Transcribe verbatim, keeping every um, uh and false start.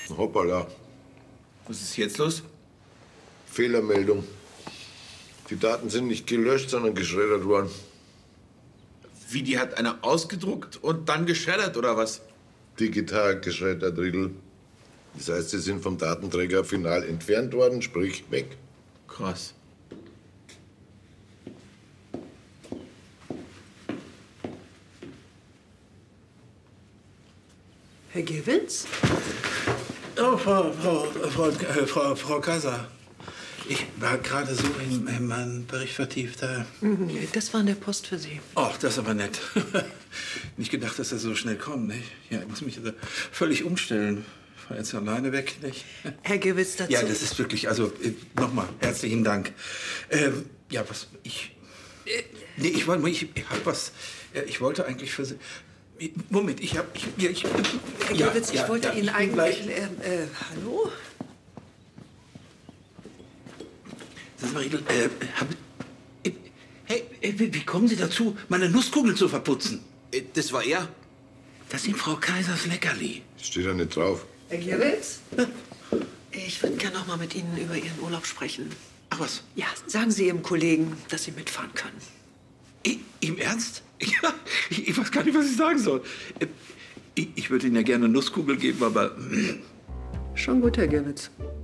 Hoppala. Was ist jetzt los? Fehlermeldung. Die Daten sind nicht gelöscht, sondern geschreddert worden. Wie, die hat einer ausgedruckt und dann geschreddert, oder was? Digital geschreddert, Riedel. Das heißt, sie sind vom Datenträger final entfernt worden, sprich weg. Krass. Herr Gewitz? Oh, Frau, Frau, Frau, äh, Frau, Frau Kaiser. Ich war gerade so in, in meinen Bericht vertieft. Äh. Das war in der Post für Sie. Ach, das ist aber nett. Nicht gedacht, dass er so schnell kommt, nicht? Ja, ich muss mich also völlig umstellen. Ich fahr jetzt alleine weg, nicht? Herr Gewitz, dazu... Ja, das ist wirklich, also äh, nochmal, herzlichen Dank. Ähm, ja, was, ich... Äh, nee, ich wollte, ich, ich hab was, äh, ich wollte eigentlich für Sie... Moment, ich hab, ich, ja, ich... Herr ja, Gewitz, ja, ich wollte ja, Ihnen ich eigentlich... gleich. Äh, äh, hallo? Sag mal, Riedel, äh, hab, äh, hey, äh, wie, wie kommen Sie dazu, meine Nusskugel zu verputzen? Äh, Das war er. Das sind Frau Kaisers Leckerli. Steht da nicht drauf. Herr Gewitz? Ich würde gerne noch mal mit Ihnen über Ihren Urlaub sprechen. Ach was? Ja, sagen Sie Ihrem Kollegen, dass Sie mitfahren können. I, Im Ernst? Ja, ich, ich weiß gar nicht, was ich sagen soll. Äh, Ich, ich würde Ihnen ja gerne eine Nusskugel geben, aber... Schon gut, Herr Gewitz.